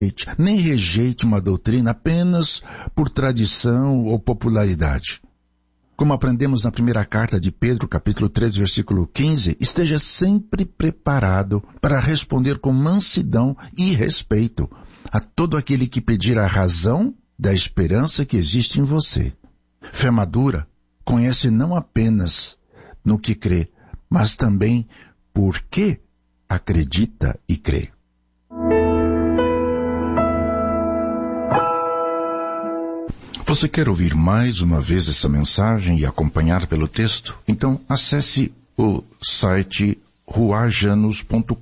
nem rejeite uma doutrina apenas por tradição ou popularidade. Como aprendemos na primeira carta de Pedro, capítulo 3, versículo 15, esteja sempre preparado para responder com mansidão e respeito a todo aquele que pedir a razão da esperança que existe em você. Fé madura conhece não apenas no que crê, mas também por que acredita e crê. Você quer ouvir mais uma vez essa mensagem e acompanhar pelo texto? Então acesse o site ruajanus.com.br.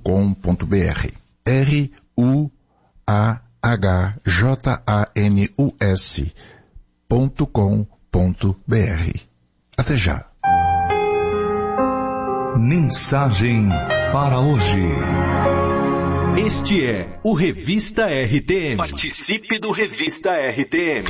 ruajanus.com.br. Até já. Mensagem para hoje. Este é o Revista RTM. Participe do Revista RTM.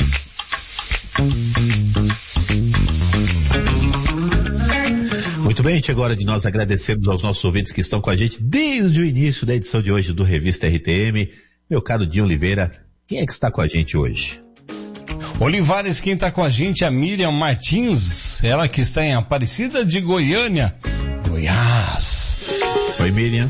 Muito bem, chegou a hora de nós agradecermos aos nossos ouvintes que estão com a gente desde o início da edição de hoje do Revista RTM. Meu caro Dinho Oliveira, quem é que está com a gente hoje? Olivares, quem está com a gente é a Miriam Martins, ela que está em Aparecida de Goiânia, Goiás. Oi, Miriam.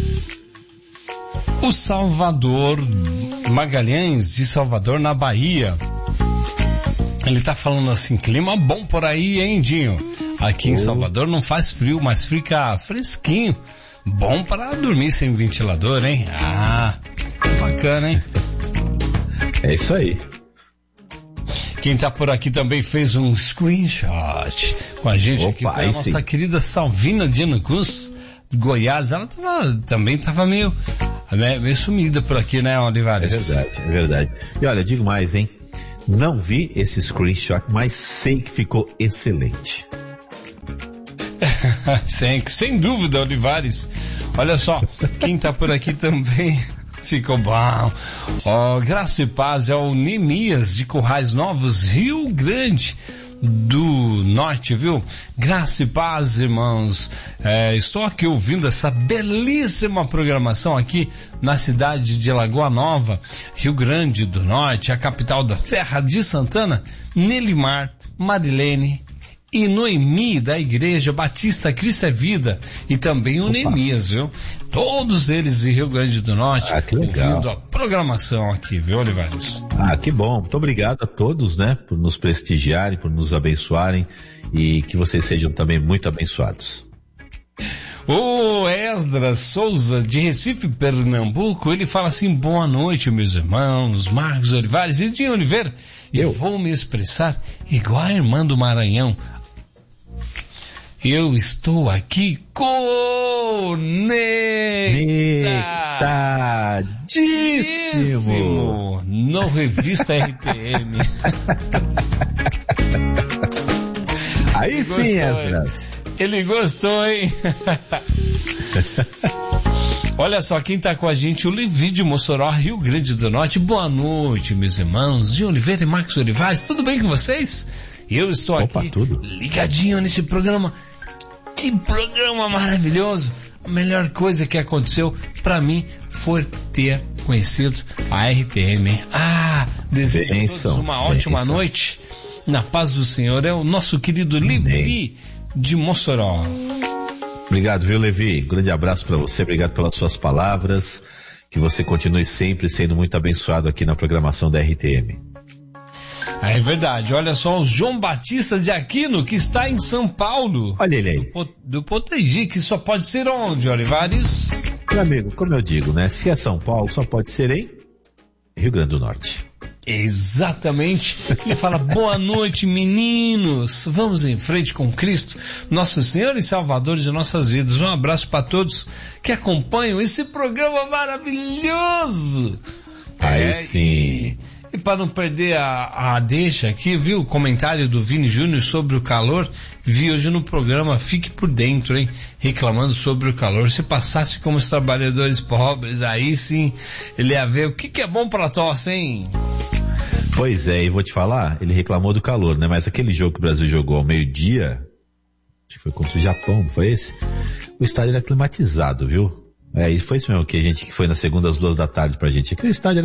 O Salvador Magalhães, de Salvador, na Bahia. Ele tá falando assim, clima bom por aí, hein, Dinho? Aqui em Salvador não faz frio, mas fica fresquinho. Bom para dormir sem ventilador, hein? Ah, bacana, hein? É isso aí. Quem tá por aqui também fez um screenshot com a gente. Opa, aqui foi a nossa querida Salvina Dianocus, de Goiás. Ela também tava meio sumida por aqui, né, Olivares? É verdade. E olha, digo mais, hein? Não vi esse screenshot, mas sei que ficou excelente. Sem dúvida, Olivares. Olha só, quem tá por aqui também ficou bom. Graça e paz é o Neemias de Currais Novos, Rio Grande do Norte, viu? Graça e paz, irmãos. Estou aqui ouvindo essa belíssima programação aqui na cidade de Lagoa Nova, Rio Grande do Norte, a capital da Serra de Santana. Nelimar, Marilene e Noemi da Igreja Batista Cristo é Vida, e também o Neemias, viu? Todos eles de Rio Grande do Norte, que legal. Ouvindo a programação aqui, viu, Olivares? Que bom. Muito obrigado a todos, né, por nos prestigiarem, por nos abençoarem, e que vocês sejam também muito abençoados. O Esdras Souza, de Recife, Pernambuco, ele fala assim, boa noite, meus irmãos, Marcos Olivares e Dinho Oliveira. Eu vou me expressar igual a irmã do Maranhão. Eu estou aqui conectadíssimo no Revista RTM. Aí sim, Esdras. Ele gostou, hein? Olha só, quem tá com a gente, o Levi de Mossoró, Rio Grande do Norte. Boa noite, meus irmãos. De Oliveira e Marcos Olivares, tudo bem com vocês? Eu estou aqui ligadinho nesse programa. Que programa maravilhoso. A melhor coisa que aconteceu pra mim foi ter conhecido a RTM. Desejo a todos uma ótima noite. Na paz do Senhor. É o nosso querido Levi de Mossoró. Obrigado, viu, Levi? Um grande abraço para você, obrigado pelas suas palavras, que você continue sempre sendo muito abençoado aqui na programação da RTM. É verdade, olha só, o João Batista de Aquino, que está em São Paulo. Olha ele aí. Do Potegi, que só pode ser onde, Olivares? Meu amigo, como eu digo, né, se é São Paulo, só pode ser em Rio Grande do Norte. Exatamente. Ele fala, boa noite, meninos. Vamos em frente com Cristo, nosso Senhor e Salvador de nossas vidas. Um abraço para todos que acompanham esse programa maravilhoso. Aí sim. E para não perder a deixa aqui, viu o comentário do Vini Júnior sobre o calor? Vi hoje no programa, fique por dentro, hein? Reclamando sobre o calor. Se passasse como os trabalhadores pobres, aí sim ele ia ver o que é bom para tosse, hein? Pois é, e vou te falar, ele reclamou do calor, né? Mas aquele jogo que o Brasil jogou ao meio-dia, acho que foi contra o Japão, não foi esse? O estádio era climatizado, viu? Isso foi isso mesmo, que foi na segunda às 2 da tarde pra gente. Aquele estádio